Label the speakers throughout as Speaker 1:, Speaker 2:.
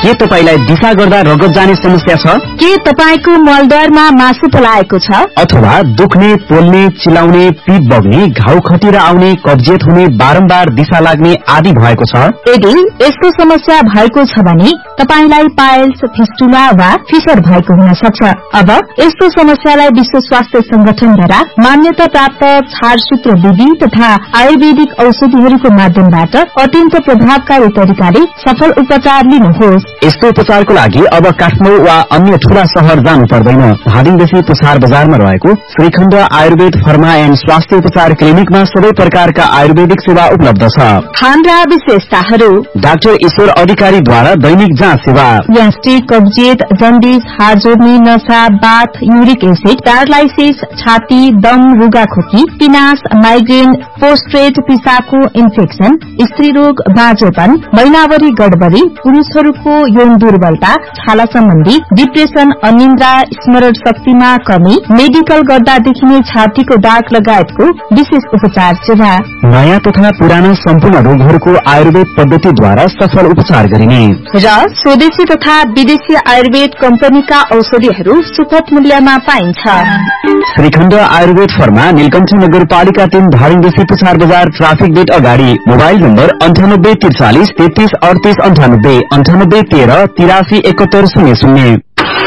Speaker 1: के तपाईलाई दिशा गर्दा रगत जाने समस्या छ?
Speaker 2: के तपाईको मलद्वारमा मासु पलाएको छ?
Speaker 1: अथवा दुख्ने, पोल्ने, चिलाउने, पिप बग्ने, घाउ खटिरा आउने, कब्जियत हुने, बारम्बार दिशा लाग्ने आदि भएको छ?
Speaker 2: यदि यस्तो समस्या भएको छ भने तपाईलाई पाइल्स, फिस्टुला वा फिसर भएको हुन सक्छ। अब यस्तो समस्यालाई विश्व स्वास्थ्य संगठनद्वारा मान्यता प्राप्त छारसूत्र विधि तथा आयुर्वेदिक औषधिहरूको माध्यमबाट अत्यन्त प्रभावकारी तरिकाले सफल उपचार लिनुहोस्।
Speaker 1: यस्तो उपचारको लागि अब काठमाडौँ वा अन्य ठूला शहर जानु पर्दैन। धादिङदेखि पुछार बजारमा रहेको श्रीखण्ड आयुर्वेद फर्मा एन्ड स्वास्थ्य उपचार क्लिनिकमा सबै प्रकारका आयुर्वेदिक सेवा उपलब्ध छ।
Speaker 2: खान र विशेषताहरू: डाक्टर
Speaker 1: ईश्वर अधिकारीद्वारा दैनिक जाँच सेवा,
Speaker 2: ग्यास्ट्रिक, कब्जियत, जन्डिस, हाड जोड्ने, नशा, बाथ, युरिक एसिड, प्यारालाइसिस, छाती, दम, रुगाखोकी, पिनास, माइग्रेन, पोस्ट्रेट, पिसाबको इन्फेक्सन, स्त्री रोग, बाँझोपन, महिनावरी गडबडी, पुरूषहरूको यौन दुर्बलता, छाला सम्बन्धी डिप्रेसन, अनिन्द्रा, स्मरण शक्तिमा कमी, मेडिकल गर्दा देखिने छातीको दाग लगायतको विशेष उपचार सेवा।
Speaker 1: नयाँ तथा पुराना सम्पूर्ण रोगहरूको आयुर्वेद पद्धतिद्वारा सफल उपचार गरिने
Speaker 2: र स्वदेशी तथा विदेशी आयुर्वेद कम्पनीका औषधिहरू सुपथ मूल्यमा पाइन्छ।
Speaker 1: श्रीखण्ड आयुर्वेद फर्मा, नीलकण्ठ नगरपालिका 3, धादिङदेखि पुछार बजार, ट्राफिक गेट अगाडि। Mobile number 9843 33 38 98 98 13 83 71 00।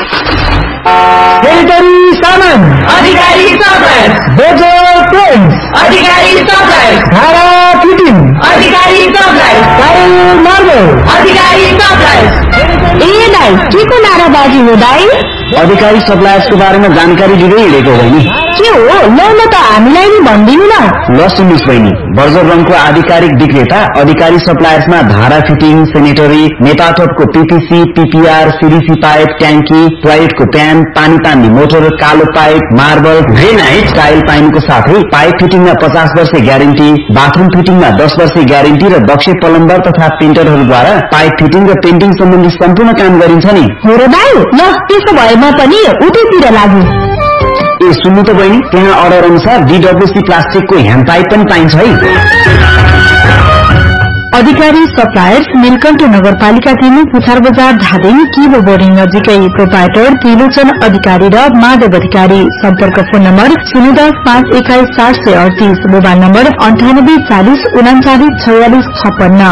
Speaker 1: सेनिटरी सामान
Speaker 3: अधिकारी सप्लायर,
Speaker 1: बोजो पेन्ट्स
Speaker 3: अधिकारी सप्लायर,
Speaker 1: धारा फिटिङ
Speaker 3: अधिकारी सप्लायर,
Speaker 1: टाइल मार्बल
Speaker 3: अधिकारी सप्लायर।
Speaker 2: ए दाइ, के को नाराबाजी हो दाइ?
Speaker 1: अधिकारी सप्लायर्सको बारेमा जानकारी दिँदै हिँडेको होइन।
Speaker 2: के हो? ल त हामीलाई नि भनिदिनु न।
Speaker 1: ल सुन्नुहोस् बहिनी, बर्जर रङको आधिकारिक विक्रेता अधिकारी सप्लायर्समा धारा fitting, sanitary, नेपाटपको PPC, PPR, CDC pipe, ट्याङ्की, टोयलेटको प्यान, पानी तान्ने मोटर, कालो पाइप, मार्बल, ग्रेनाइट, टाइल पाइनुको साथै पाइप फिटिङमा 50 वर्ष ग्यारेन्टी, बाथरूम फिटिङमा 10 वर्ष ग्यारेन्टी र दक्ष प्लम्बर तथा पेन्टरहरूद्वारा पाइप फिटिङ र पेन्टिङ सम्बन्धी सम्पूर्ण काम गरिन्छ नि।
Speaker 2: हो र दाइ, ल त्यसो भए म पनि उतैतिर लागु।
Speaker 1: ए सुन्नु त बहिनी, त्यहाँ अर्डर अनुसार डीडब्ल्यूसी प्लास्टिकको ह्यान्ड पाइप पनि पाइन्छ है।
Speaker 2: अधिकारी सप्लायर्स, नीलकण्ठ नगरपालिका 3, पुछार बजार, धादिङ, किबो बोर्डिङ नजिकै। प्रोपाइटर त्रिलोचन अधिकारी र माधव अधिकारी। सम्पर्क phone number 010 521 738, mobile number 98 40 39 46 56।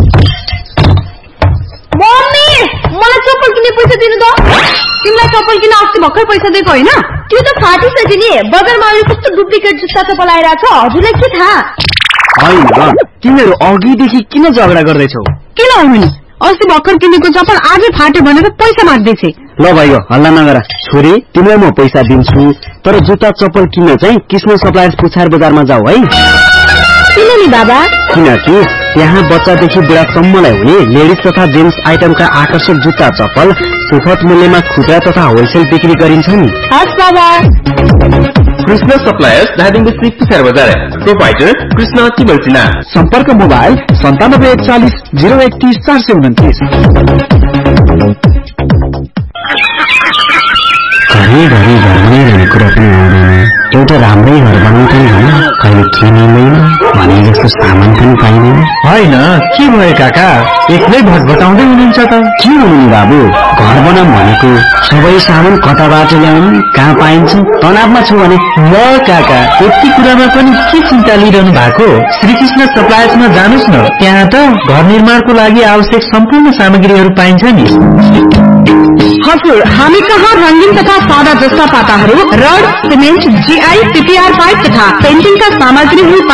Speaker 4: Mummy, मलाई चप्पल किन्ने पैसा दिनु त। तिमीलाई चप्पल किन्न अस्ति भर्खर पैसा दिएको होइन? त्यो त फाटिसक्यो नि। बजारमा अहिले कस्तो डुप्लिकेट जुत्ता चप्पल आइरहेछ, हजुरलाई के थाहा?
Speaker 1: होइन, तिमीहरू अघिदेखि किन झगडा गर्दैछौ?
Speaker 4: किन होइन? अस्ति भर्खर किनेको चप्पल आजै फाट्यो भनेर पैसा माग्दैछ।
Speaker 1: ल भाइ, हल्ला नगर। छोरी, तिमीलाई म पैसा दिन्छु, तर जुत्ता चप्पल किन्न चाहिँ कृष्ण सप्लायर्स पुछार बजारमा जाऊ है।
Speaker 4: किन नि बाबा?
Speaker 1: किनकि त्यहाँ बच्चादेखि बुढासम्मलाई हुने लेडिज तथा जेन्ट्स आइटमका आकर्षक जुत्ता चप्पल सुपथ मूल्यमा खुद्रा तथा होलसेल बिक्री गरिन्छ नि।
Speaker 4: हस् बाबा।
Speaker 5: कृष्ण सप्लायर्स, धादिङदेखि पुछार बजार। प्रोपाइटर कृष्ण तिमलसिना।
Speaker 1: सम्पर्क मोबाइल 97 40 031 429। घरि घरमै रहने कुरा पनि आउँदैन। एउटा राम्रै घर बनाउनु पनि होइन, कहिले किनिँदैन भने जस्तो सामान पनि पाइँदैन।
Speaker 6: होइन, के भयो काका? एक्लै भटभटाउँदै हुनुहुन्छ त?
Speaker 1: के हुनु नि बाबु, घर बनाऊँ भनेको सबै सामान कताबाट ल्याउनु, कहाँ पाइन्छ, तनावमा छु भने।
Speaker 6: ल काका, यति कुरामा पनि के चिन्ता लिइरहनु भएको? श्रीकृष्ण सप्लायर्समा जानुस् न, त्यहाँ त घर निर्माणको लागि आवश्यक सम्पूर्ण सामग्रीहरू पाइन्छ नि।
Speaker 4: हजुर, हामी कहाँ रंगीन तथा सादा जस्ता पाताहरू, rod, cement, GI, PPR pipe तथा पेन्टिङका सामग्रीहरू